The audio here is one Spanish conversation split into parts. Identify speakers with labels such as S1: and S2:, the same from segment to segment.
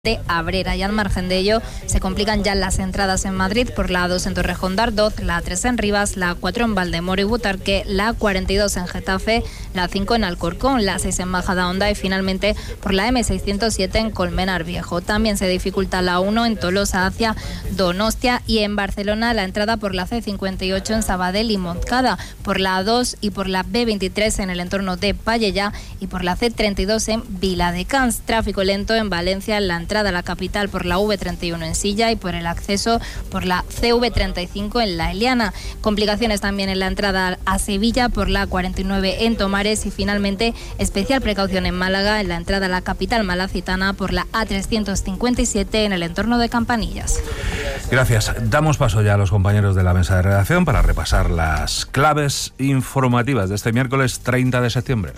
S1: de Abrera, y al margen de ello se complican ya las entradas en Madrid por la A2 en Torrejón de Ardoz, la A3 en Rivas, la A4 en Valdemoro y Butarque, la A42 en Getafe, la A5 en Alcorcón, la A6 en Majadahonda y finalmente por la M607 en Colmenar Viejo. También se dificulta la A1 en Tolosa hacia Donostia y en Barcelona la entrada por la C58 en Sabadell y Montcada, por la A2 y por la B23 en el entorno de Pallejà y por la C32 en Viladecans. Tráfico lento en Valencia en la entrada a la capital por la V31 en Silla y por el acceso por la CV35 en La Eliana. Complicaciones también en la entrada a Sevilla por la 49 en Tomares y finalmente especial precaución en Málaga en la entrada a la capital malacitana por la A357 en el entorno de Campanillas.
S2: Gracias. Damos paso ya a los compañeros de la mesa de redacción para repasar las claves informativas de este miércoles 30 de septiembre.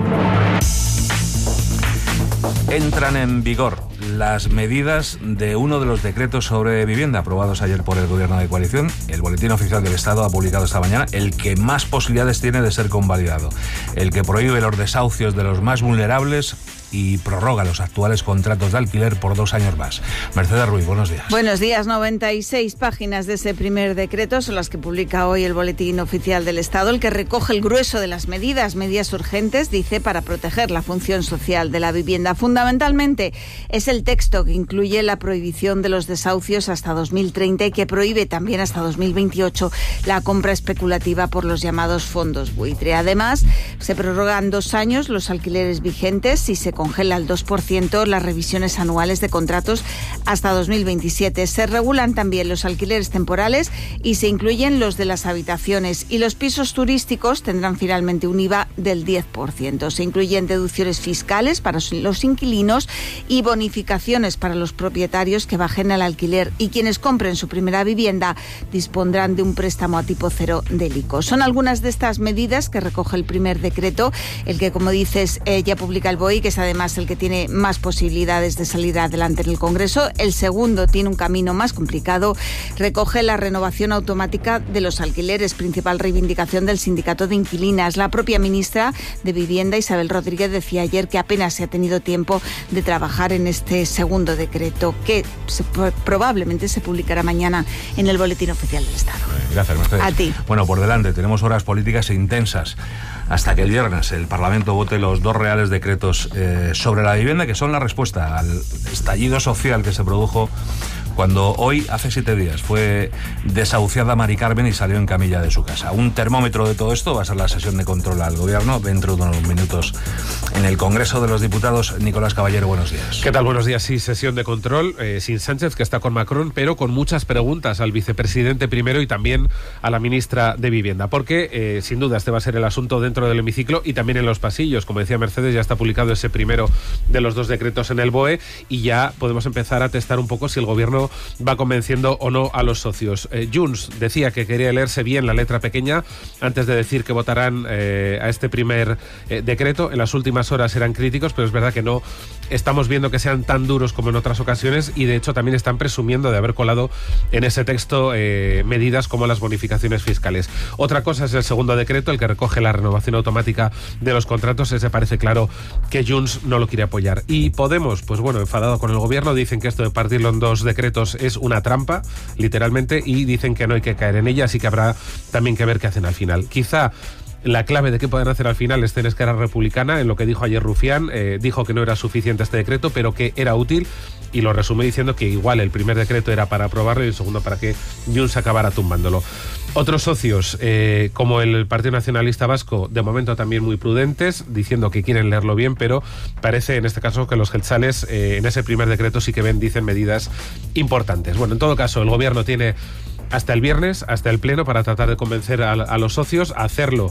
S2: Entran en vigor las medidas de uno de los decretos sobre vivienda aprobados ayer por el Gobierno de coalición. El Boletín Oficial del Estado ha publicado esta mañana el que más posibilidades tiene de ser convalidado, el que prohíbe los desahucios de los más vulnerables y prorroga los actuales contratos de alquiler por 2 años más. Mercedes Ruiz, buenos días.
S3: Buenos días. 96 páginas de ese primer decreto son las que publica hoy el Boletín Oficial del Estado, el que recoge el grueso de las medidas urgentes, dice, para proteger la función social de la vivienda. Fundamentalmente es el texto que incluye la prohibición de los desahucios hasta 2030 y que prohíbe también hasta 2028 la compra especulativa por los llamados fondos buitre. Además, se prorrogan 2 años los alquileres vigentes y se congela al 2% las revisiones anuales de contratos hasta 2027. Se regulan también los alquileres temporales y se incluyen los de las habitaciones, y los pisos turísticos tendrán finalmente un IVA del 10%. Se incluyen deducciones fiscales para los inquilinos y bonificaciones para los propietarios que bajen el alquiler, y quienes compren su primera vivienda dispondrán de un préstamo a tipo cero del ICO. Son algunas de estas medidas que recoge el primer decreto, el que, como dices, ya publica el BOE, que es además el que tiene más posibilidades de salir adelante en el Congreso. El segundo tiene un camino más complicado. Recoge la renovación automática de los alquileres, principal reivindicación del sindicato de inquilinas. La propia ministra de Vivienda, Isabel Rodríguez, decía ayer que apenas se ha tenido tiempo de trabajar en este segundo decreto, que probablemente se publicará mañana en el Boletín Oficial del Estado.
S2: Gracias, Mercedes.
S3: A ti.
S2: Bueno, por delante tenemos horas políticas intensas hasta que el viernes el Parlamento vote los 2 reales decretos sobre la vivienda, que son la respuesta al estallido social que se produjo cuando hoy, hace 7 días, fue desahuciada Mari Carmen y salió en camilla de su casa. Un termómetro de todo esto va a ser la sesión de control al Gobierno dentro de unos minutos en el Congreso de los Diputados. Nicolás Caballero, buenos días.
S4: ¿Qué tal? Buenos días. Sí, sesión de control sin Sánchez, que está con Macron, pero con muchas preguntas al vicepresidente primero y también a la ministra de Vivienda, porque sin duda este va a ser el asunto dentro del hemiciclo y también en los pasillos. Como decía Mercedes, ya está publicado ese primero de los 2 decretos en el BOE y ya podemos empezar a testar un poco si el Gobierno va convenciendo o no a los socios. Junts decía que quería leerse bien la letra pequeña antes de decir que votarán a este primer decreto. En las últimas horas eran críticos, pero es verdad que no estamos viendo que sean tan duros como en otras ocasiones, y de hecho también están presumiendo de haber colado en ese texto medidas como las bonificaciones fiscales. Otra cosa es el segundo decreto, el que recoge la renovación automática de los contratos. Ese parece claro que Junts no lo quiere apoyar. Y Podemos, pues bueno, enfadado con el Gobierno, dicen que esto de partirlo en 2 decretos es una trampa, literalmente, y dicen que no hay que caer en ella, así que habrá también que ver qué hacen al final. Quizá la clave de qué pueden hacer al final esté en Esquerra Republicana, en lo que dijo ayer Rufián. Dijo que no era suficiente este decreto, pero que era útil, y lo resume diciendo que igual el primer decreto era para aprobarlo y el segundo para que Junts acabara tumbándolo. Otros socios, como el Partido Nacionalista Vasco, de momento también muy prudentes, diciendo que quieren leerlo bien, pero parece en este caso que los jeltzales en ese primer decreto sí que dicen medidas importantes. Bueno, en todo caso, el Gobierno tiene hasta el viernes, hasta el Pleno, para tratar de convencer a los socios. Hacerlo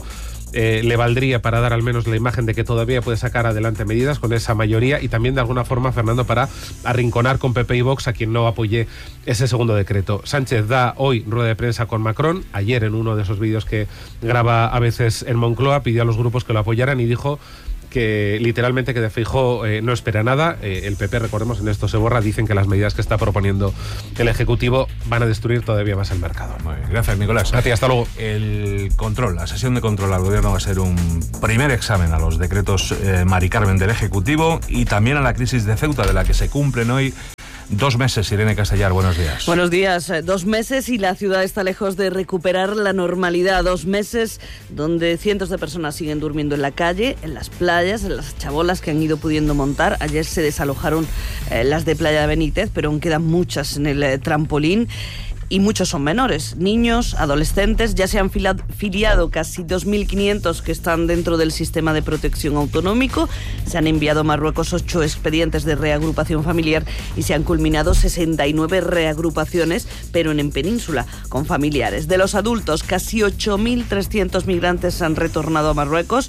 S4: le valdría para dar al menos la imagen de que todavía puede sacar adelante medidas con esa mayoría, y también de alguna forma, Fernando, para arrinconar con PP y Vox a quien no apoye ese segundo decreto. Sánchez da hoy rueda de prensa con Macron. Ayer, en uno de esos vídeos que graba a veces en Moncloa, pidió a los grupos que lo apoyaran y dijo que literalmente que de Feijóo no espera nada. El PP, recordemos, en esto se borra, dicen que las medidas que está proponiendo el Ejecutivo van a destruir todavía más el mercado.
S2: Muy bien, gracias, Nicolás.
S4: A ti, hasta luego.
S2: El control, la sesión de control al gobierno va a ser un primer examen a los decretos Mari Carmen del Ejecutivo y también a la crisis de Ceuta, de la que se cumplen hoy 2 meses. Irene Castellar, buenos días.
S5: Buenos días. 2 meses y la ciudad está lejos de recuperar la normalidad. 2 meses donde cientos de personas siguen durmiendo en la calle, en las playas, en las chabolas que han ido pudiendo montar. Ayer se desalojaron las de Playa de Benítez, pero aún quedan muchas en el trampolín. Y muchos son menores, niños, adolescentes. Ya se han filiado casi 2.500 que están dentro del sistema de protección autonómico. Se han enviado a Marruecos 8 expedientes de reagrupación familiar y se han culminado 69 reagrupaciones, pero en península, con familiares. De los adultos, casi 8.300 migrantes han retornado a Marruecos,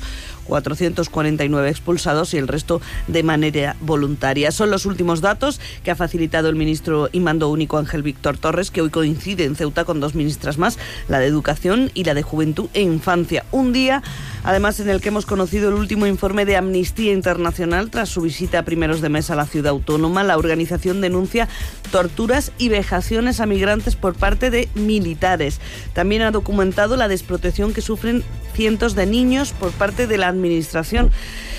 S5: 449 expulsados y el resto de manera voluntaria. Son los últimos datos que ha facilitado el ministro y mando único Ángel Víctor Torres, que hoy coincide en Ceuta con 2 ministras más, la de Educación y la de Juventud e Infancia. Un día, además, en el que hemos conocido el último informe de Amnistía Internacional tras su visita a primeros de mes a la ciudad autónoma. La organización denuncia torturas y vejaciones a migrantes por parte de militares. También ha documentado la desprotección que sufren cientos de niños por parte de la administración.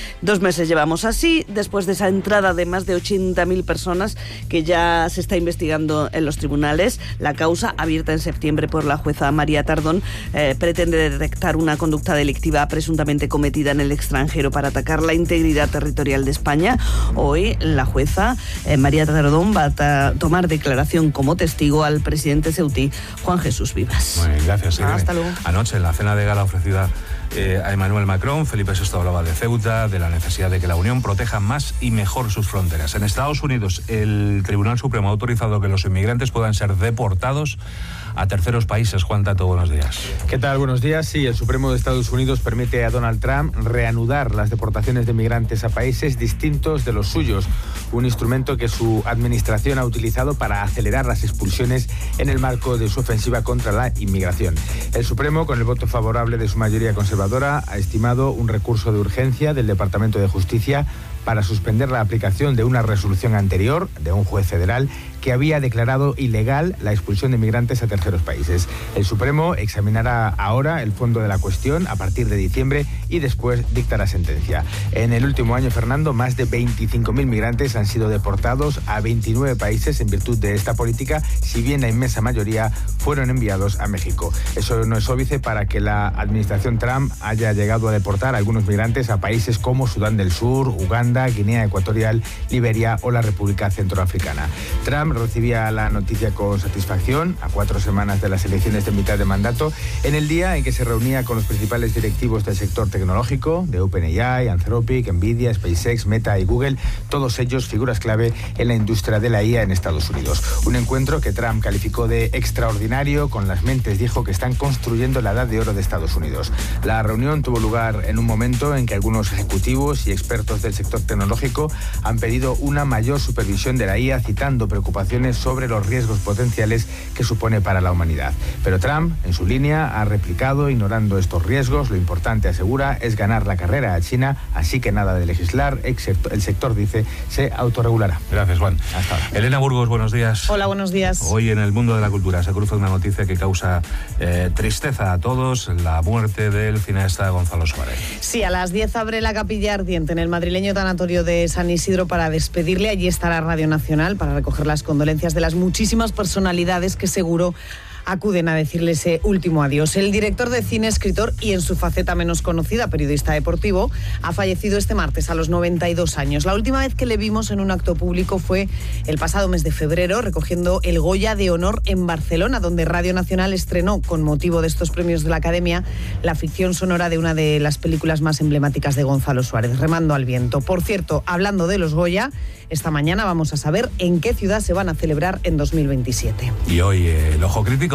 S5: 2 meses llevamos así, después de esa entrada de más de 80.000 personas que ya se está investigando en los tribunales. La causa, abierta en septiembre por la jueza María Tardón, pretende detectar una conducta delictiva presuntamente cometida en el extranjero para atacar la integridad territorial de España. Hoy la jueza María Tardón va a tomar declaración como testigo al presidente ceutí, Juan Jesús Vivas.
S2: Muy bien, gracias, Irene.
S5: Hasta luego.
S2: Anoche, en la cena de gala ofrecida a Emmanuel Macron, Felipe VI hablaba de Ceuta, de la necesidad de que la Unión proteja más y mejor sus fronteras. En Estados Unidos, el Tribunal Supremo ha autorizado que los inmigrantes puedan ser deportados a terceros países. Juan Tato, buenos días.
S6: ¿Qué tal? Buenos días. Sí, el Supremo de Estados Unidos permite a Donald Trump reanudar las deportaciones de migrantes a países distintos de los suyos, un instrumento que su administración ha utilizado para acelerar las expulsiones en el marco de su ofensiva contra la inmigración. El Supremo, con el voto favorable de su mayoría conservadora, ha estimado un recurso de urgencia del Departamento de Justicia para suspender la aplicación de una resolución anterior de un juez federal que había declarado ilegal la expulsión de migrantes a terceros países. El Supremo examinará ahora el fondo de la cuestión a partir de diciembre y después dictará sentencia. En el último año, Fernando, más de 25.000 migrantes han sido deportados a 29 países en virtud de esta política, si bien la inmensa mayoría fueron enviados a México. Eso no es óbice para que la administración Trump haya llegado a deportar a algunos migrantes a países como Sudán del Sur, Uganda, Guinea Ecuatorial, Liberia o la República Centroafricana. Trump recibía la noticia con satisfacción a 4 semanas de las elecciones de mitad de mandato, en el día en que se reunía con los principales directivos del sector tecnológico, de OpenAI, Anthropic, Nvidia, SpaceX, Meta y Google, todos ellos figuras clave en la industria de la IA en Estados Unidos. Un encuentro que Trump calificó de extraordinario, con las mentes, dijo, que están construyendo la edad de oro de Estados Unidos. La reunión tuvo lugar en un momento en que algunos ejecutivos y expertos del sector tecnológico han pedido una mayor supervisión de la IA, citando preocupaciones sobre los riesgos potenciales que supone para la humanidad. Pero Trump, en su línea, ha replicado, ignorando estos riesgos. Lo importante, asegura, es ganar la carrera a China, así que nada de legislar. El sector, dice, se autorregulará.
S2: Gracias, Juan.
S6: Hasta ahora.
S2: Elena Burgos, buenos días.
S7: Hola, buenos días.
S2: Hoy en el mundo de la cultura se cruza una noticia que causa tristeza a todos: la muerte del cineasta Gonzalo Suárez.
S7: Sí, a las 10 abre la Capilla Ardiente en el madrileño tanatorio de San Isidro para despedirle. Allí estará Radio Nacional para recoger las condolencias de las muchísimas personalidades que seguro acuden a decirle ese último adiós. El director de cine, escritor y, en su faceta menos conocida, periodista deportivo, ha fallecido este martes a los 92 años. La última vez que le vimos en un acto público fue el pasado mes de febrero, recogiendo el Goya de Honor en Barcelona, donde Radio Nacional estrenó, con motivo de estos premios de la Academia, la ficción sonora de una de las películas más emblemáticas de Gonzalo Suárez, Remando al viento. Por cierto, hablando de los Goya, esta mañana vamos a saber en qué ciudad se van a celebrar en 2027.
S2: Y hoy el ojo crítico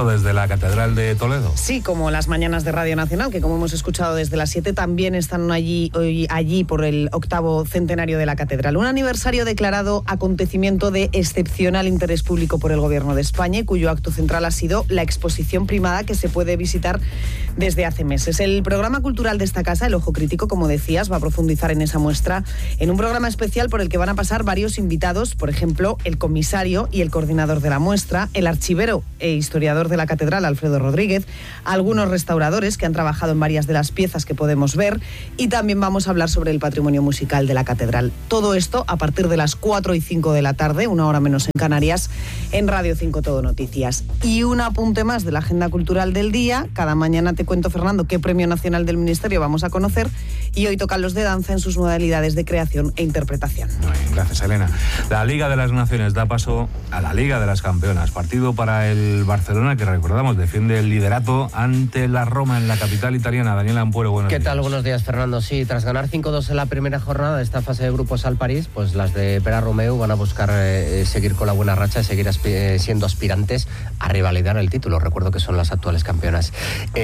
S2: directo desde la Catedral de Toledo.
S7: Sí, como las mañanas de Radio Nacional, que como hemos escuchado desde las 7, también están allí por el 8º centenario de la Catedral. Un aniversario declarado acontecimiento de excepcional interés público por el Gobierno de España, y cuyo acto central ha sido la exposición primada, que se puede visitar desde hace meses. El programa cultural de esta casa, El Ojo Crítico, como decías, va a profundizar en esa muestra en un programa especial por el que van a pasar varios invitados, por ejemplo, el comisario y el coordinador de la muestra, el archivero e historiador de la Catedral, Alfredo Rodríguez, algunos restauradores que han trabajado en varias de las piezas que podemos ver, y también vamos a hablar sobre el patrimonio musical de la Catedral. Todo esto a partir de las 4 y 5 de la tarde, una hora menos en Canarias, en Radio 5 Todo Noticias. Y un apunte más de la agenda cultural del día. Cada mañana te cuento, Fernando, qué premio nacional del Ministerio vamos a conocer, y hoy tocan los de danza en sus modalidades de creación e interpretación.
S2: Gracias, Elena. La Liga de las Naciones da paso a la Liga de las Campeonas. Partido para el Barcelona, que recordamos defiende el liderato ante la Roma en la capital italiana. Daniel Ampuero, buenos días.
S8: ¿Qué tal? Buenos días, Fernando. Sí, tras ganar 5-2 en la primera jornada de esta fase de grupos al París, pues las de Pere Romeu van a buscar seguir con la buena racha y seguir siendo aspirantes a revalidar el título. Recuerdo que son las actuales campeonas.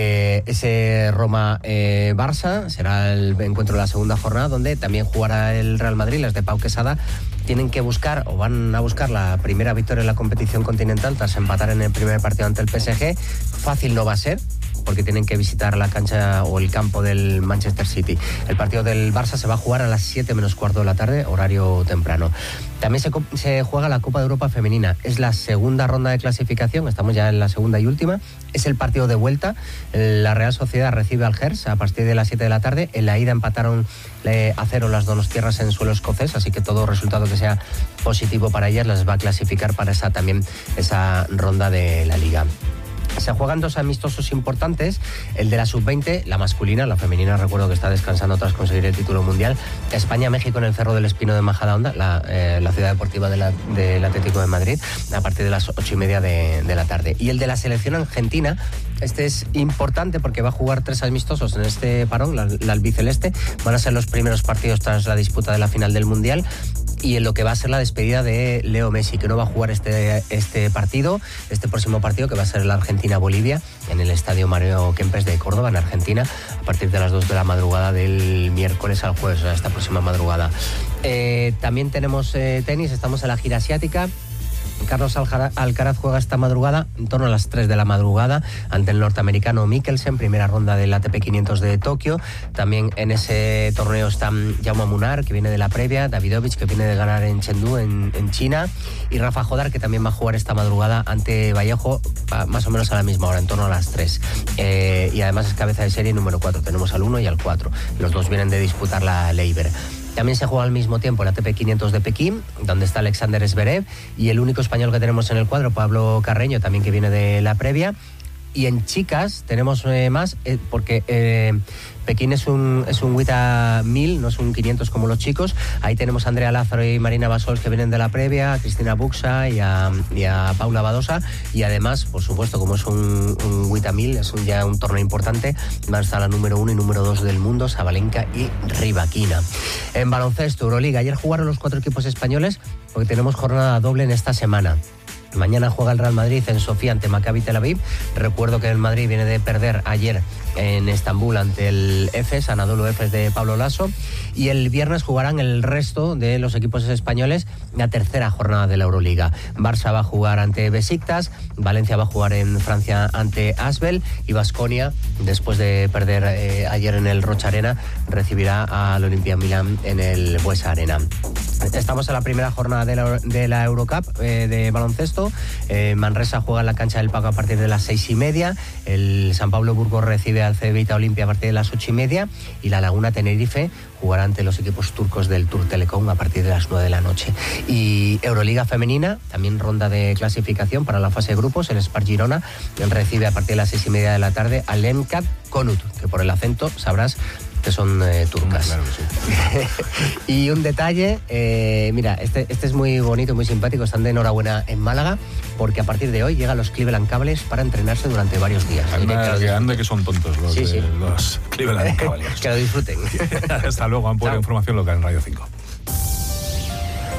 S8: Ese Roma-Barça será el encuentro de la segunda jornada, donde también jugará el Real Madrid. Las de Pau Quesada tienen que buscar, o van a buscar, la primera victoria en la competición continental tras empatar en el primer partido ante el PSG. Fácil no va a ser, porque tienen que visitar la cancha o el campo del Manchester City. El partido del Barça se va a jugar a las 7 menos cuarto de la tarde, horario temprano. También se juega la Copa de Europa Femenina. Es la segunda ronda de clasificación, estamos ya en la segunda y última. Es el partido de vuelta. La Real Sociedad recibe al Gers a partir de las 7 de la tarde. En la ida empataron a 0 las donostiarras en suelo escocés, así que todo resultado que sea positivo para ellas las va a clasificar para esa ronda de la Liga. Se juegan 2 amistosos importantes, el de la sub-20, la masculina, la femenina recuerdo que está descansando tras conseguir el título mundial. España-México en el Cerro del Espino de Majadahonda, la ciudad deportiva del Atlético de Madrid, a partir de las 8:30 de la tarde. Y el de la selección argentina, este es importante porque va a jugar 3 amistosos en este parón, la albiceleste. Van a ser los primeros partidos tras la disputa de la final del mundial, y en lo que va a ser la despedida de Leo Messi, que no va a jugar este próximo partido, que va a ser la Argentina-Bolivia, en el Estadio Mario Kempes de Córdoba, en Argentina, a partir de las 2 de la madrugada del miércoles al jueves, o sea, esta próxima madrugada. También tenemos tenis, estamos en la gira asiática. Carlos Alcaraz juega esta madrugada, en torno a las 3 de la madrugada, ante el norteamericano Mikkelsen, primera ronda del ATP 500 de Tokio. También en ese torneo están Jaume Munar, que viene de la previa, Davidovich, que viene de ganar en Chengdu, en China, y Rafa Jodar, que también va a jugar esta madrugada ante Vallejo, más o menos a la misma hora, en torno a las 3. Y además es cabeza de serie número 4, tenemos al 1 y al 4. Los dos vienen de disputar la Leiber. También se juega al mismo tiempo el ATP 500 de Pekín, donde está Alexander Zverev, y el único español que tenemos en el cuadro, Pablo Carreño, también que viene de la previa. Y en chicas tenemos más, porque Pekín es un WTA 1000, no es un 500 como los chicos. Ahí tenemos a Andrea Lázaro y Marina Basols, que vienen de la previa, a Cristina Buxa y a Paula Badosa. Y además, por supuesto, como es un WTA 1000, es ya un torneo importante, van a estar la número 1 y número 2 del mundo, Sabalenka y Rybakina. En baloncesto, Euroliga, ayer jugaron los 4 equipos españoles, porque tenemos jornada doble en esta semana. Mañana juega el Real Madrid en Sofía ante Maccabi Tel Aviv. Recuerdo que el Madrid viene de perder ayer en Estambul ante el Efes, Anadolu Efes de Pablo Lasso. Y el viernes jugarán el resto de los equipos españoles la tercera jornada de la Euroliga. Barça va a jugar ante Besiktas, Valencia va a jugar en Francia ante Asbel, y Baskonia, después de perder ayer en el Rocha Arena, recibirá al Olimpia Milán en el Buesa Arena. Estamos en la primera jornada de la Eurocup de baloncesto. Manresa juega en la cancha del Paco a partir de las 6:30. El San Pablo Burgos recibe al Cedevita Olimpia a partir de las 8:30. Y la Laguna Tenerife jugará ante los equipos turcos del Tour Telecom a partir de las 9 de la noche. Y Euroliga femenina, también ronda de clasificación para la fase de grupos. El Spar Girona recibe a partir de las 6:30 de la tarde al Lemcat Konut, que por el acento sabrás que son turcas. Claro que sí. Y un detalle, mira, este es muy bonito, muy simpático. Están de enhorabuena en Málaga, porque a partir de hoy llegan los Cleveland Cavaliers para entrenarse durante varios días.
S2: Anda que son tontos los Cleveland Cavaliers.
S8: Que lo disfruten.
S2: Hasta luego, Ampuero, información local en Radio 5.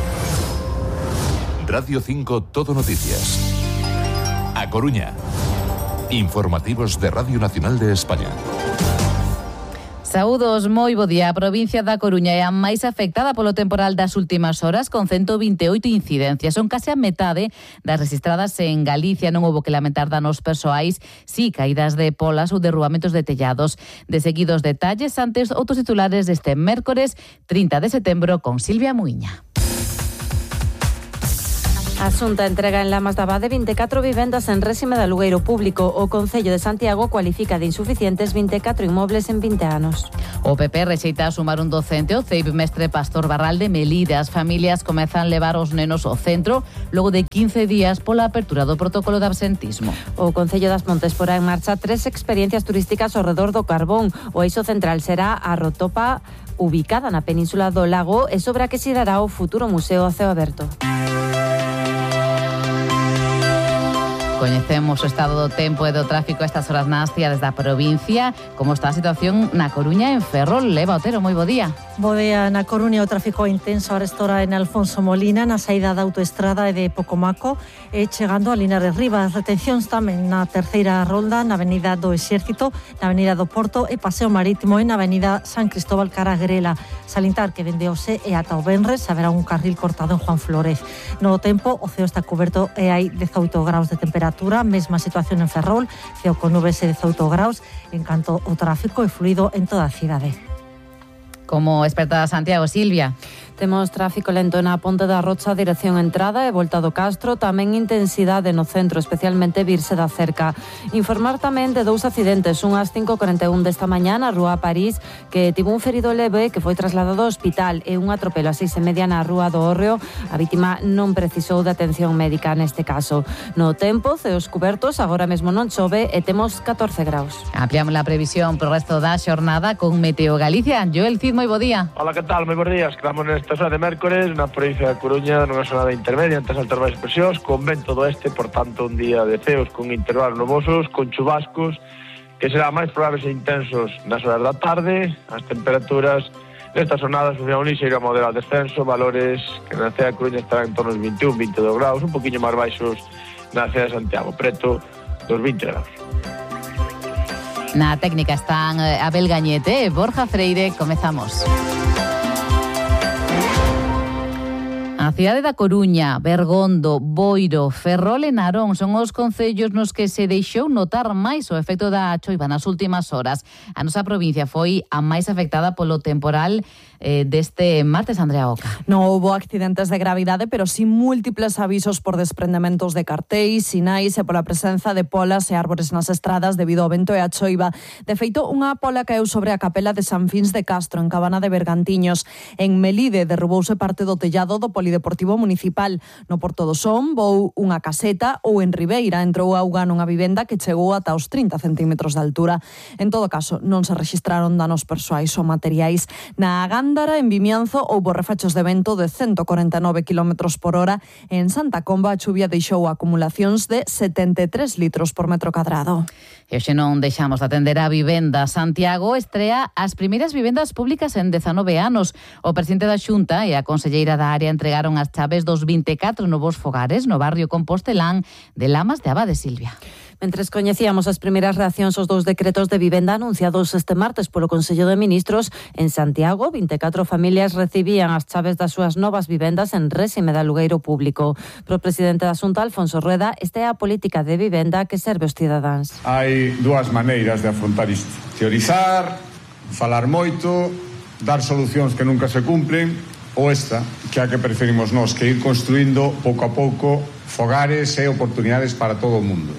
S9: Radio 5 Todo Noticias. A Coruña. Informativos de Radio Nacional de España.
S10: Saúdos, moi bo día. A provincia da Coruña é a máis afectada polo temporal das últimas horas, con 128 incidencias. Son case a metade das registradas en Galicia. Non houbo que lamentar danos persoais, si caídas de polas ou derrubamentos de tellados. De seguidos detalles, antes outros titulares deste mércores 30 de setembro con Silvia Muiña.
S11: A Xunta entrega en Lamas de Abade 24 vivendas en réxime de alugueiro público. O Concello de Santiago cualifica de insuficientes 24 inmobles en 20 anos.
S10: O PP rexeita sumar un docente ao CEIP mestre Pastor Barral de Melide. As familias comezan a levar os nenos ao centro logo de 15 días pola apertura do protocolo de absentismo.
S11: O Concello das Montes porá en marcha 3 experiencias turísticas ao redor do Carbón. O eixo central será a Rotopa, ubicada na península do Lago, e sobre a que xirará o futuro Museo a Ceo Aberto.
S10: Coñecemos o estado do tempo e do tráfico a estas horas nas cidades da provincia. Como está a situación na Coruña en Ferrol? Leva Otero, moi bo día.
S12: Bo día. Na Coruña o tráfico intenso a restora en Alfonso Molina, na saída da autoestrada e de Pocomaco, e chegando a Linares Rivas. Retencións tamén na terceira rolda, na avenida do Exército, na avenida do Porto e Paseo Marítimo e na avenida San Cristóbal cara a Grela. Salientar que dende hoxe e ata o venres haberá un carril cortado en Juan Flórez. No tempo, o ceo está coberto e hai 18 graus de temperatura. Mesma situación en Ferrol, ceo con nubes e 18 graus. En canto o tráfico é fluido en toda a cidade.
S10: Como experta Santiago, Silvia.
S11: Temos tráfico lento na Ponte da Rocha, dirección entrada e volta do Castro, tamén intensidade no centro, especialmente Virse da Cerca. Informar tamén de 2 accidentes, un ás 5:41 desta mañá na Rúa París, que tivo un ferido leve que foi trasladado ao hospital, e un atropelo ás 6:30 na Rúa do Hórreo. A vítima non precisou de atención médica neste caso. No tempo, ceos cubertos, agora mesmo non chove e temos 14 graus.
S10: Ampliamos a previsión pro resto da xornada con Meteo Galicia. Joel Cid, moi bo día.
S13: Hola, que tal? Moi bons días. Quedamos nesta zona de mércores, na provincia da Coruña, nunha zona intermedia entre as altas e baixas presións, con vento do oeste, por tanto un día de ceos con intervalos nubosos, con chubascos, que serán máis probables e intensos nas horas da tarde. As temperaturas nestas jornadas sufrirán un lixeiro a moderado descenso, valores que na cidade da Coruña estarán en torno aos 21-22 graus, un poquinho máis baixos na cidade de Santiago, preto dos 20 graus.
S10: Na técnica están Abel Gañete e Borja Freire. Comezamos. A cidade da Coruña, Bergondo, Boiro, Ferrol e Narón son os concellos nos que se deixou notar máis o efecto da choiva nas últimas horas. A nosa provincia foi a máis afectada polo temporal deste martes, Andrea Oca.
S14: Non houbo accidentes de gravidade, pero sí múltiples avisos por desprendementos de cartéis, sinais e pola presenza de polas e árbores nas estradas debido ao vento e a choiva. De feito, unha pola caeu sobre a capela de San Fins de Castro, en Cabana de Bergantiños. En Melide derrubouse parte do tellado do Polideportivo Municipal. No Porto do Son voou unha caseta, ou en Ribeira entrou auga nunha vivenda que chegou ata os 30 centímetros de altura. En todo caso, non se rexistraron danos persoais ou materiais. Na Gándara, en Vimianzo, houbo refachos de vento de 149 km por hora. En Santa Comba, a chuvia deixou acumulacións de 73 litros por metro cadrado.
S10: E hoxe non deixamos de atender a vivenda. Santiago estrea as primeiras vivendas públicas en 19 anos. O presidente da Xunta e a conselleira da área entregaron as chaves dos 24 novos fogares no barrio Compostelán de Lamas de Abade, Silvia.
S11: Mentres coñecíamos as primeiras reaccións aos 2 decretos de vivenda anunciados este martes polo Consello de Ministros, en Santiago, 24 familias recibían as chaves das súas novas vivendas en réxime de alugueiro público. Pro presidente da Xunta, Alfonso Rueda, esta é a política de vivenda que serve aos cidadáns.
S15: Hai 2 maneiras de afrontar isto. Teorizar, falar moito, dar solucións que nunca se cumplen, ou esta, que é a que preferimos nós, que ir construindo pouco a pouco fogares e oportunidades para todo o mundo.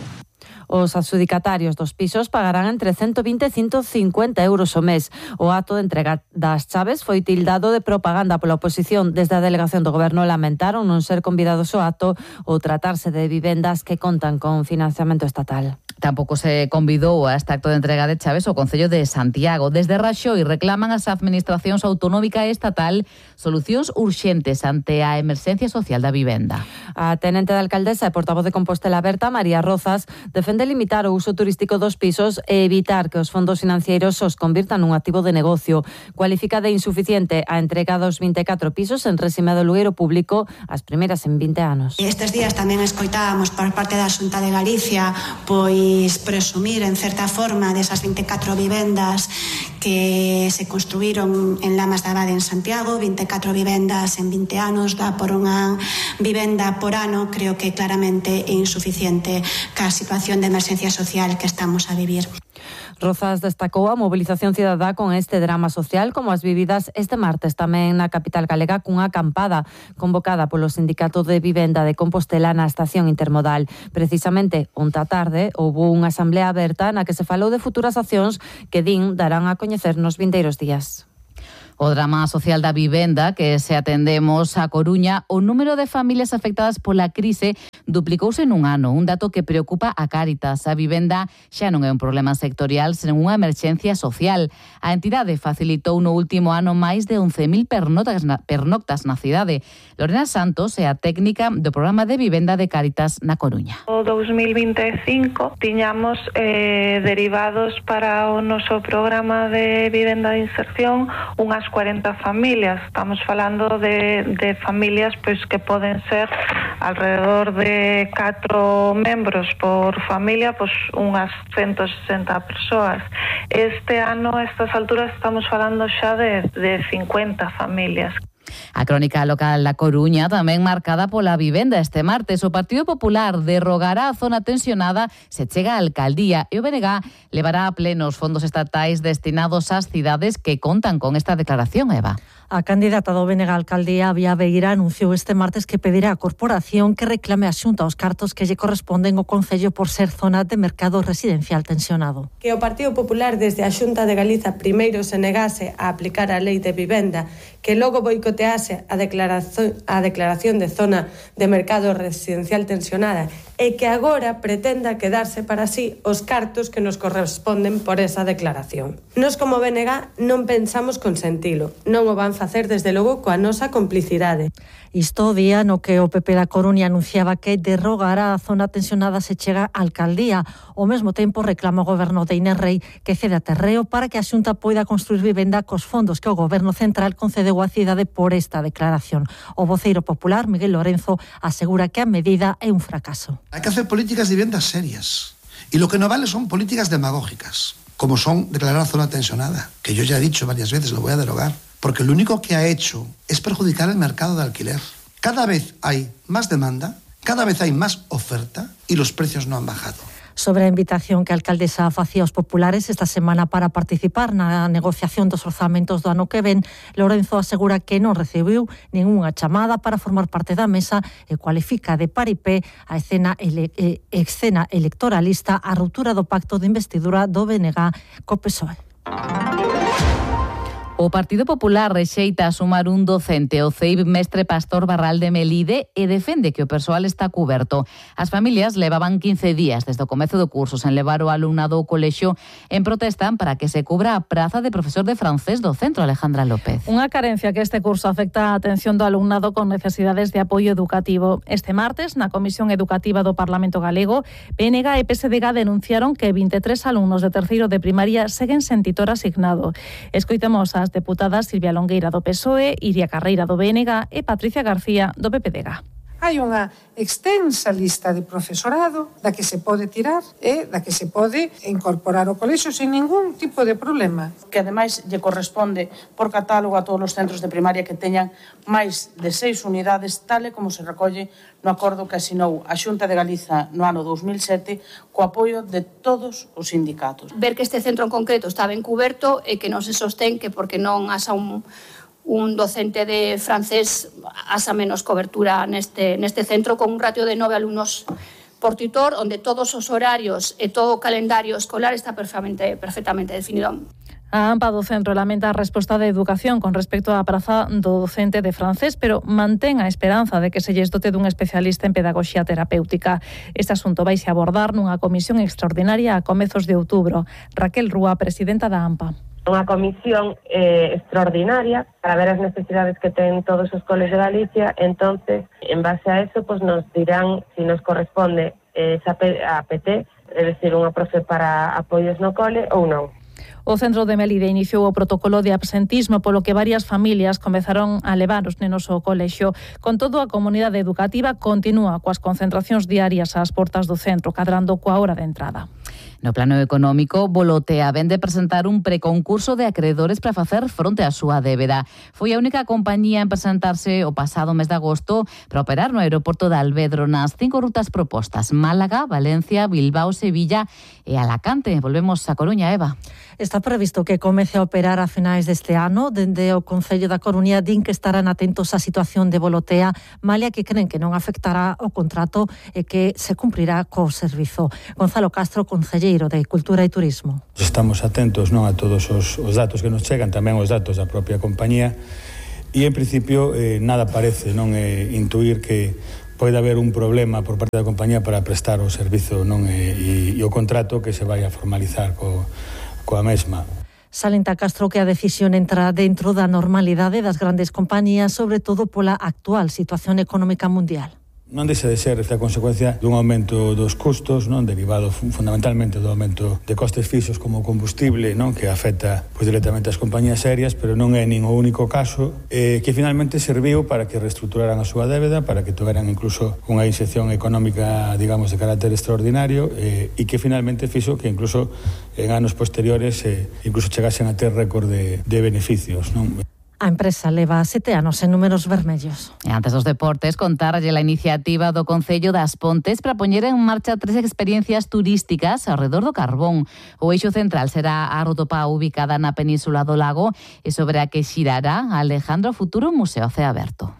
S11: Os adxudicatarios dos pisos pagarán entre 120 e 150 euros o mes. O acto de entrega das chaves foi tildado de propaganda pola oposición. Desde a delegación do Goberno lamentaron non ser convidados ao acto ou tratarse de vivendas que contan con financiamento estatal.
S10: Tampouco se convidou a este acto de entrega de chaves ao Concello de Santiago. Desde Raxoi reclaman as administracións autonómica e estatal solucións urxentes ante a emerxencia social da vivenda.
S11: A tenente da alcaldesa e portavoz de Compostela Aberta, María Rozas, defende limitar o uso turístico dos pisos e evitar que os fondos financeiros os convirtan nun activo de negocio. Cualifica de insuficiente a entrega dos 24 pisos en réxime de alugueiro público, as primeiras en 20 anos.
S16: Estes días tamén escoitábamos por parte da Xunta de Galicia pois pois presumir en certa forma desas 24 vivendas que se construíron en Lamas da Abade en Santiago, 24 vivendas en 20 anos, dá por unha vivenda por ano, creo que claramente é insuficiente ca situación de emerxencia social que estamos a vivir.
S11: Rozas destacou a mobilización cidadá con este drama social como as vividas este martes tamén na capital galega cunha acampada convocada polo Sindicato de Vivenda de Compostela na estación intermodal. Precisamente onte á tarde houbo unha asamblea aberta na que se falou de futuras accións que din darán a coñecer nos vindeiros días. O drama social da vivenda que se atendemos a Coruña, o número de familias afectadas pola crise duplicouse nun ano, un dato que preocupa a Cáritas. A vivenda xa non é un problema sectorial, senón unha emerxencia social. A entidade facilitou no último ano máis de 11.000 pernoctas na cidade. Lorena Santos é a técnica do programa de vivenda de Cáritas na Coruña.
S17: O 2025 tiñamos derivados para o noso programa de vivenda de inserción unhas 40 familias. Estamos falando de familias pois que poden ser alrededor de 4 membros por familia, pois unhas 160 persoas. Este ano, a estas alturas, estamos falando xa de 50 familias.
S10: A crónica local da Coruña tamén marcada pola vivenda. Este martes o Partido Popular derrogará a zona tensionada se chega á alcaldía e o BNG levará a pleno os fondos estatais destinados ás cidades que contan con esta declaración, Eva.
S12: A candidata do BNG á alcaldía, Vía Beira, anunciou este martes que pedirá á corporación que reclame a Xunta os cartos que lle corresponden ao Concello por ser zona de mercado residencial tensionado.
S18: Que o Partido Popular desde a Xunta de Galiza primeiro se negase a aplicar a lei de vivenda, que logo boicotease a declaración de zona de mercado residencial tensionada e que agora pretenda quedarse para sí os cartos que nos corresponden por esa declaración. Nos como BNG non pensamos consentilo, non o van facer desde logo coa nosa complicidade.
S12: Isto o día no que o PP da Coruña anunciaba que derrogará a zona tensionada se chega á alcaldía. Ao mesmo tempo reclama o goberno de Inés Rei que ceda terreo para que a Xunta poida construir vivenda cos fondos que o goberno central concedeu á cidade por esta declaración. O voceiro popular, Miguel Lorenzo, asegura que a medida é un fracaso.
S19: Hay que hacer políticas de viviendas serias. Y lo que no vale son políticas demagógicas, como son declarar zona tensionada, que yo ya he dicho varias veces, lo voy a derogar. Porque lo único que ha hecho es perjudicar el mercado de alquiler. Cada vez hay más demanda, cada vez hay más oferta y los precios no han bajado.
S12: Sobre a invitación que a alcaldesa facía aos populares esta semana para participar na negociación dos orzamentos do ano que ven, Lorenzo asegura que non recibiu ningunha chamada para formar parte da mesa e cualifica de paripé a escena electoralista a ruptura do pacto de investidura do BNG co PSOE.
S10: O Partido Popular rexeita sumar un docente ao CEIP mestre Pastor Barral de Melide e defende que o persoal está cuberto. As familias levaban 15 días desde o comezo do curso sen levar o alumnado ao colexio en protesta para que se cubra a praza de profesor de francés do centro, Alejandra López.
S20: Unha carencia que este curso afecta a atención do alumnado con necesidades de apoio educativo. Este martes, na Comisión Educativa do Parlamento Galego, PNG e PSDG denunciaron que 23 alumnos de terceiro de primaria seguen sen titor asignado. Escoitemos as deputadas Silvia Longueira do PSOE, Iria Carreira do BNG e Patricia García do PPDG.
S21: Hai unha extensa lista de profesorado da que se pode tirar e da que se pode incorporar ao colexio sin ningún tipo de problema.
S22: Que ademais lle corresponde por catálogo a todos os centros de primaria que teñan máis de 6 unidades, tal e como se recolle no acordo que asinou a Xunta de Galiza no ano 2007 co apoio de todos os sindicatos.
S23: Ver que este centro en concreto está ben cuberto e que non se sostén que porque non asa un docente de francés asa menos cobertura neste centro con un ratio de 9 alumnos por tutor, onde todos os horarios e todo o calendario escolar está perfectamente definido.
S20: A AMPA do centro lamenta a resposta de Educación con respecto á praza do docente de francés, pero mantén a esperanza de que se lles dote dun especialista en pedagogía terapéutica. Este asunto vaise abordar nunha comisión extraordinaria a comezos de outubro. Raquel Rúa, presidenta da AMPA.
S24: Unha comisión extraordinaria para ver as necesidades que ten todos os coles de Galicia. Entonces, en base a eso, pues nos dirán si nos corresponde esa APT, é dicir, unha profe para apoios no cole ou non.
S20: O centro de Melide iniciou o protocolo de absentismo polo que varias familias comezaron a levar os nenos ao colexio. Con todo, a comunidade educativa continúa coas concentracións diarias ás portas do centro, cadrando coa hora de entrada.
S10: No plano económico, Volotea vende presentar un preconcurso de acreedores para facer fronte á súa débeda. Foi a única compañía en presentarse o pasado mes de agosto para operar no aeroporto de Alvedro nas 5 rutas propostas: Málaga, Valencia, Bilbao, Sevilla e Alacante. Volvemos a Coruña, Eva.
S12: Está previsto que comece a operar a finais deste ano. Dende o Concello da Coruña din que estarán atentos á situación de Volotea, malia que creen que non afectará o contrato e que se cumprirá co servizo. Gonzalo Castro, concelleiro de Cultura e Turismo.
S1: Estamos atentos non a todos os datos que nos chegan, tamén os datos da propia compañía, e en principio nada parece non intuir que pode haber un problema por parte da compañía para prestar o servizo non e o contrato que se vai a formalizar coa mesma.
S12: Salienta Castro que a decisión entra dentro da normalidade das grandes compañías, sobre todo pola actual situación económica mundial.
S1: Non deixa de ser esta consecuencia dun aumento dos custos, non, derivado fundamentalmente do aumento de costes fixos como o combustible, non, que afecta directamente as compañías aéreas, pero non é nin o único caso, que finalmente serviu para que reestruturaran a súa débeda, para que tuveran incluso unha inxección económica, digamos, de carácter extraordinario, e que finalmente fixo que incluso en anos posteriores incluso chegasen a ter récord de beneficios, non?
S12: A empresa leva 7 anos en números vermellos.
S10: E antes dos deportes, contarlle a iniciativa do Concello das Pontes para poñer en marcha 3 experiencias turísticas alrededor do carbón. O eixo central será a Rotopá, ubicada na Península do Lago, e sobre a que xirará Alejandro Futuro Museo Cea Aberto.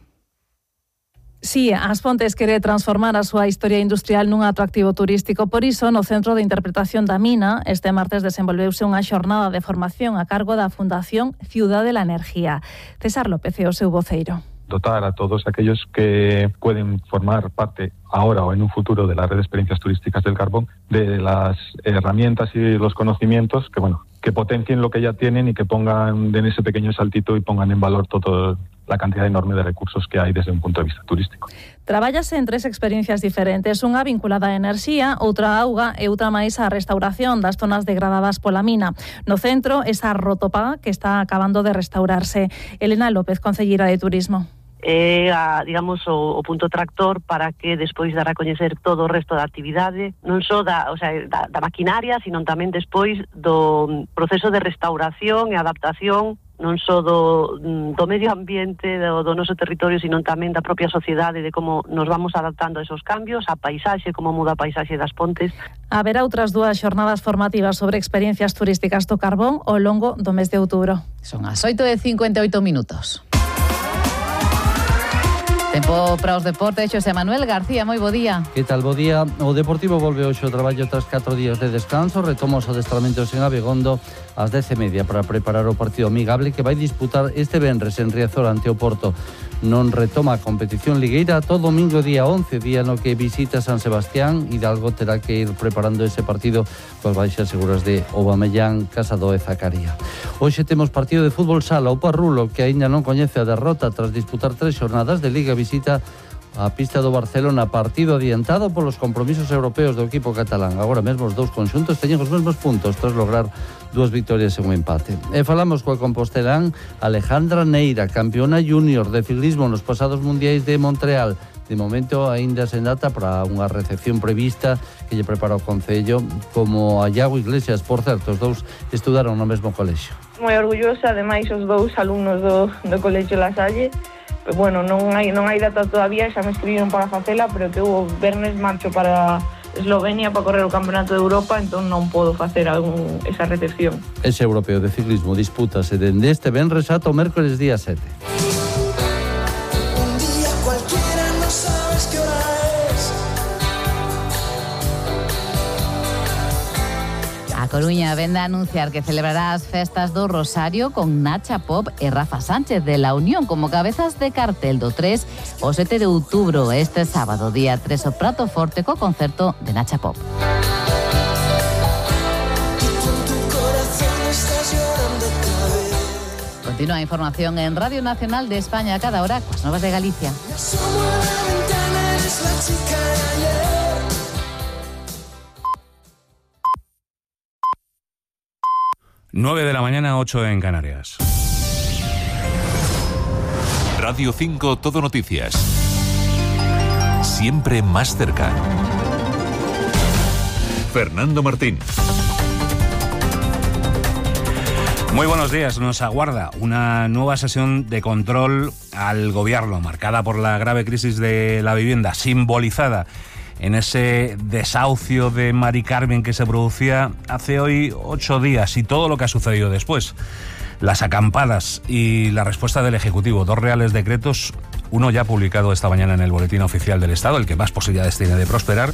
S20: Sí, As Pontes quere transformar a súa historia industrial nun atractivo turístico. Por iso, no Centro de Interpretación da Mina, este martes desenvolveuse unha xornada de formación a cargo da Fundación Ciudad de la Energía. César López é o seu voceiro.
S3: Dotar a todos aquellos que pueden formar parte ahora o en un futuro de la red de experiencias turísticas del carbón, de las herramientas y los conocimientos que potencien lo que ya tienen y que pongan en ese pequeño saltito y pongan en valor todo la cantidad enorme de recursos que hai desde un punto de vista turístico.
S20: Trabállase en 3 experiencias diferentes, unha vinculada á enerxía, outra á auga e outra máis á restauración das zonas degradadas pola mina. No centro, esa Rotopá que está acabando de restaurarse. Elena López, concelleira de Turismo.
S4: É digamos o punto tractor para que despois dar a coñecer todo o resto da actividade, non só da maquinaria, sino tamén despois do proceso de restauración e adaptación non só do medio ambiente, do noso territorio, sino tamén da propia sociedade, de como nos vamos adaptando a esos cambios, a paisaxe, como muda a paisaxe das Pontes.
S20: Haberá outras 2 xornadas formativas sobre experiencias turísticas do carbón ao longo do mes de outubro.
S10: Son as 8:58 minutos. Tempo para os deportes, Xosé Manuel García, moi bo día.
S5: Que tal, bo día? O Deportivo volve hoxe ao traballo tras 4 días de descanso, retoma os adestramentos en Abegondo ás 10:30 para preparar o partido amigable que vai disputar este venres en Riazor ante o Porto. Non retoma a competición ligueira todo domingo día 11, día no que visita San Sebastián. Hidalgo terá que ir preparando ese partido coas baixas seguras de Aubameyang, Casado e Zacaría. Hoxe temos partido de fútbol sala, o Parrulo, que aínda non coñece a derrota tras disputar 3 xornadas de Liga, visita a pista do Barcelona, partido adiantado polos compromisos europeos do equipo catalán. Agora mesmo os 2 conxuntos teñen os mesmos puntos tras lograr 2 victorias e un empate. E falamos coa compostelán Alejandra Neira, campeona júnior de ciclismo nos pasados mundiais de Montreal. De momento aínda sen data para unha recepción prevista que lle prepara o Concello, como a Iago Iglesias. Por certo, os 2 estudaron no mesmo colexio.
S25: Moi orgullosa, ademais os 2 alumnos do colexio La Salle. Bueno, non hai data todavía, xa me escribiron para facela, pero que o vernes marcho para Eslovenia para correr o Campeonato de Europa, entón non podo facer esa recepción.
S5: Ese europeo de ciclismo dispútase dende este venres ata o mércores día 7.
S10: A Coruña vende a anunciar que celebrará as festas do Rosario con Nacha Pop e Rafa Sánchez de La Unión como cabezas de cartel do 3 ao 7 de outubro, este sábado, día 3, o prato forte co concerto de Nacha Pop. Continúa a información en Radio Nacional de España a cada hora coas novas de Galicia.
S2: 9 de la mañana, 8 en Canarias.
S9: Radio 5 Todo Noticias. Siempre más cerca. Fernando Martín.
S2: Muy buenos días. Nos aguarda una nueva sesión de control al gobierno, marcada por la grave crisis de la vivienda, simbolizada en ese desahucio de Mari Carmen que se producía hace hoy 8 días y todo lo que ha sucedido después. Las acampadas y la respuesta del Ejecutivo, 2 reales decretos, uno ya publicado esta mañana en el Boletín Oficial del Estado, el que más posibilidades tiene de prosperar.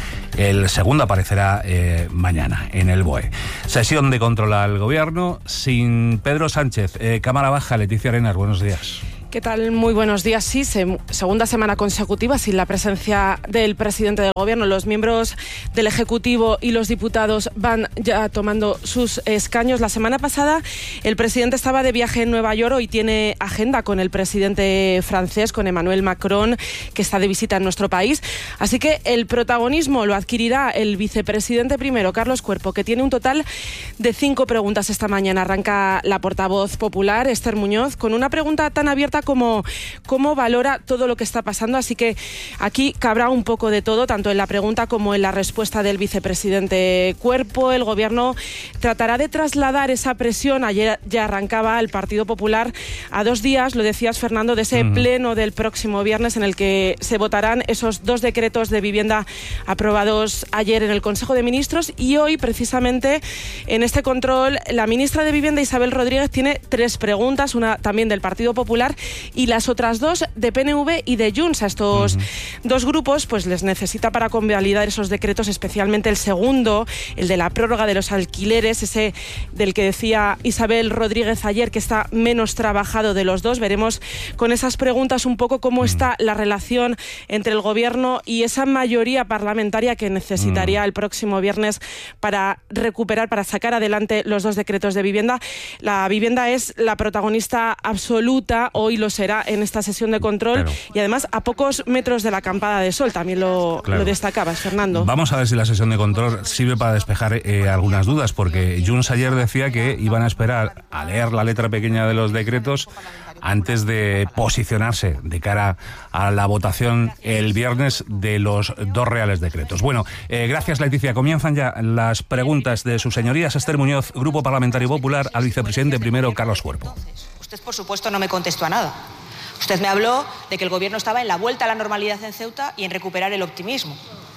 S2: El segundo aparecerá mañana en el BOE. Sesión de control al gobierno sin Pedro Sánchez. Cámara Baja, Leticia Arenas, buenos días.
S6: ¿Qué tal? Muy buenos días. Sí, segunda semana consecutiva sin la presencia del presidente del Gobierno. Los miembros del Ejecutivo y los diputados van ya tomando sus escaños. La semana pasada el presidente estaba de viaje en Nueva York. Hoy tiene agenda con el presidente francés, con Emmanuel Macron, que está de visita en nuestro país. Así que el protagonismo lo adquirirá el vicepresidente primero, Carlos Cuerpo, que tiene un total de 5 preguntas esta mañana. Arranca la portavoz popular, Esther Muñoz, con una pregunta tan abierta como cómo valora todo lo que está pasando. Así que aquí cabrá un poco de todo, tanto en la pregunta como en la respuesta del vicepresidente Cuerpo. El Gobierno tratará de trasladar esa presión. Ayer ya arrancaba el Partido Popular a 2 días, lo decías, Fernando, de ese pleno del próximo viernes en el que se votarán esos 2 decretos de vivienda aprobados ayer en el Consejo de Ministros. Y hoy, precisamente, en este control, la ministra de Vivienda, Isabel Rodríguez, tiene 3 preguntas, una también del Partido Popular y las otras 2 de PNV y de Junts. A estos 2 grupos pues les necesita para convalidar esos decretos, especialmente el segundo, el de la prórroga de los alquileres, ese del que decía Isabel Rodríguez ayer que está menos trabajado de los 2. Veremos con esas preguntas un poco cómo está la relación entre el Gobierno y esa mayoría parlamentaria que necesitaría el próximo viernes para recuperar, para sacar adelante los 2 decretos de vivienda. La vivienda es la protagonista absoluta, hoy lo será en esta sesión de control, y además a pocos metros de la acampada de sol, también lo destacabas, Fernando.
S2: Vamos a ver si la sesión de control sirve para despejar algunas dudas, porque Junts ayer decía que iban a esperar a leer la letra pequeña de los decretos antes de posicionarse de cara a la votación el viernes de los 2 reales decretos. Bueno, gracias, Leticia. Comienzan ya las preguntas de sus señorías. Esther Muñoz, Grupo Parlamentario Popular, al vicepresidente primero, Carlos Cuerpo.
S7: Usted, por supuesto, no me contestó a nada. Usted me habló de que el Gobierno estaba en la vuelta a la normalidad en Ceuta y en recuperar el optimismo.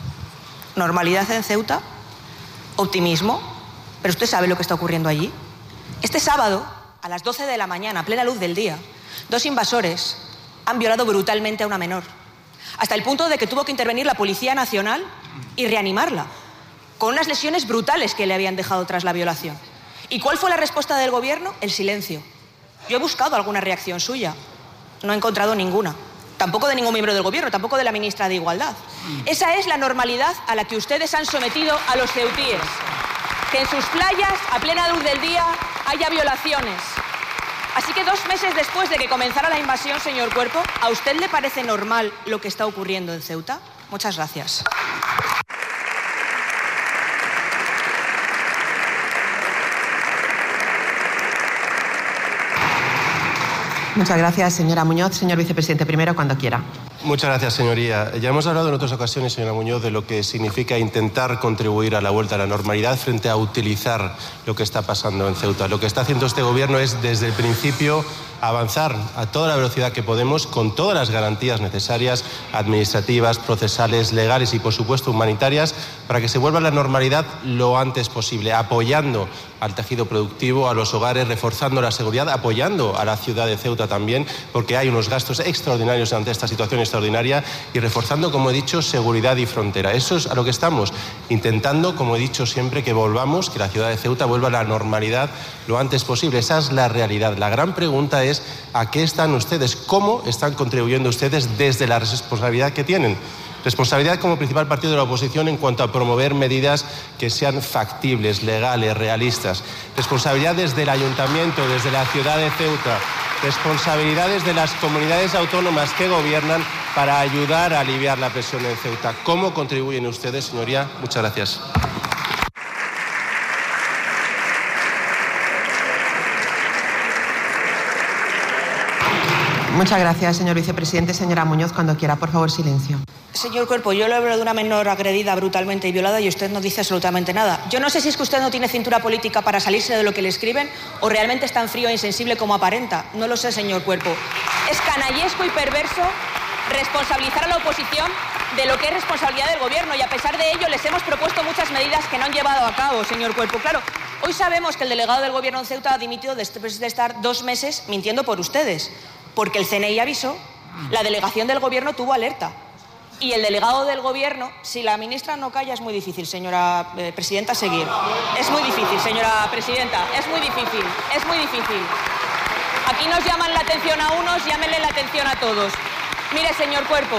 S7: ¿Normalidad en Ceuta? ¿Optimismo? ¿Pero usted sabe lo que está ocurriendo allí? Este sábado, a las 12 de la mañana, a plena luz del día, 2 invasores han violado brutalmente a una menor, hasta el punto de que tuvo que intervenir la Policía Nacional y reanimarla, con unas lesiones brutales que le habían dejado tras la violación. ¿Y cuál fue la respuesta del Gobierno? El silencio. Yo he buscado alguna reacción suya, no he encontrado ninguna. Tampoco de ningún miembro del Gobierno, tampoco de la ministra de Igualdad. Esa es la normalidad a la que ustedes han sometido a los ceutíes. Que en sus playas, a plena luz del día, haya violaciones. Así que 2 meses después de que comenzara la invasión, señor Cuerpo, ¿a usted le parece normal lo que está ocurriendo en Ceuta? Muchas gracias.
S8: Muchas gracias, señora Muñoz. Señor vicepresidente primero, cuando quiera.
S13: Muchas gracias, señoría. Ya hemos hablado en otras ocasiones, señora Muñoz, de lo que significa intentar contribuir a la vuelta a la normalidad frente a utilizar lo que está pasando en Ceuta. Lo que está haciendo este Gobierno es, desde el principio, avanzar a toda la velocidad que podemos, con todas las garantías necesarias, administrativas, procesales, legales y, por supuesto, humanitarias, para que se vuelva a la normalidad lo antes posible, apoyando al tejido productivo, a los hogares, reforzando la seguridad, apoyando a la ciudad de Ceuta también, porque hay unos gastos extraordinarios ante esta situación extraordinaria, y reforzando, como he dicho, seguridad y frontera. Eso es a lo que estamos intentando, como he dicho siempre, que volvamos, que la ciudad de Ceuta vuelva a la normalidad lo antes posible. Esa es la realidad. La gran pregunta es: ¿a qué están ustedes? ¿Cómo están contribuyendo ustedes desde la responsabilidad que tienen? Responsabilidad como principal partido de la oposición en cuanto a promover medidas que sean factibles, legales, realistas. Responsabilidad desde el ayuntamiento, desde la ciudad de Ceuta. Responsabilidades de las comunidades autónomas que gobiernan para ayudar a aliviar la presión en Ceuta. ¿Cómo contribuyen ustedes, señoría? Muchas gracias.
S8: Muchas gracias, señor vicepresidente. Señora Muñoz, cuando quiera, por favor, silencio.
S7: Señor Cuerpo, yo le hablo de una menor agredida brutalmente y violada y usted no dice absolutamente nada. Yo no sé si es que usted no tiene cintura política para salirse de lo que le escriben o realmente es tan frío e insensible como aparenta. No lo sé, señor Cuerpo. Es canallesco y perverso responsabilizar a la oposición de lo que es responsabilidad del Gobierno y a pesar de ello les hemos propuesto muchas medidas que no han llevado a cabo, señor Cuerpo. Claro, hoy sabemos que el delegado del Gobierno en Ceuta ha dimitido después de estar 2 meses mintiendo por ustedes, porque el CNI avisó, la delegación del Gobierno tuvo alerta. Y el delegado del Gobierno, si la ministra no calla, es muy difícil, señora presidenta, seguir. Es muy difícil, señora presidenta, es muy difícil, es muy difícil. Aquí nos llaman la atención a unos, llámenle la atención a todos. Mire, señor Cuerpo,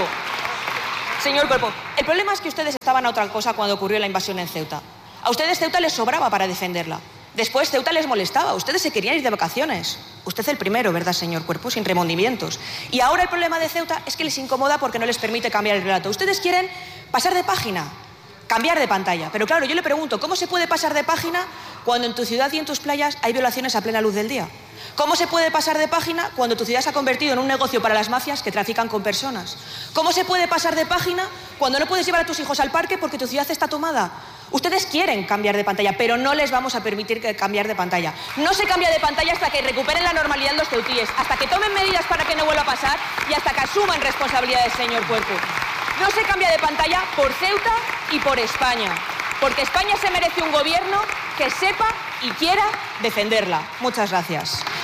S7: el problema es que ustedes estaban a otra cosa cuando ocurrió la invasión en Ceuta. A ustedes Ceuta les sobraba para defenderla. Después Ceuta les molestaba, ustedes se querían ir de vacaciones. Usted el primero, ¿verdad, señor Cuerpo? Sin remordimientos. Y ahora el problema de Ceuta es que les incomoda porque no les permite cambiar el relato. Ustedes quieren pasar de página, cambiar de pantalla. Pero claro, yo le pregunto, ¿cómo se puede pasar de página cuando en tu ciudad y en tus playas hay violaciones a plena luz del día? ¿Cómo se puede pasar de página cuando tu ciudad se ha convertido en un negocio para las mafias que trafican con personas? ¿Cómo se puede pasar de página cuando no puedes llevar a tus hijos al parque porque tu ciudad está tomada? Ustedes quieren cambiar de pantalla, pero no les vamos a permitir cambiar de pantalla. No se cambia de pantalla hasta que recuperen la normalidad los ceutíes, hasta que tomen medidas para que no vuelva a pasar y hasta que asuman responsabilidades, señor Cuerpo. No se cambia de pantalla por Ceuta y por España, porque España se merece un gobierno que sepa y quiera defenderla. Muchas gracias.